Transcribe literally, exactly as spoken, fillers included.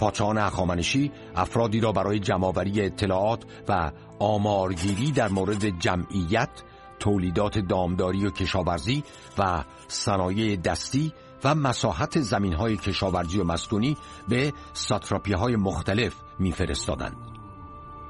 پادشاهان هخامنشی افرادی را برای جمع‌آوری اطلاعات و آمارگیری در مورد جمعیت، تولیدات دامداری و کشاورزی و صنایع دستی و مساحت زمین‌های کشاورزی و مسکونی به ساتراپی‌های مختلف می‌فرستادند.